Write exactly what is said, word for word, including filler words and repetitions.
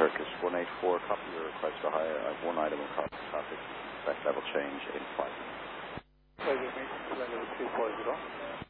Turkish one eight four, copy your request for hire. I have one item of car traffic, best level change in five. Pleasure, meet level two four zero.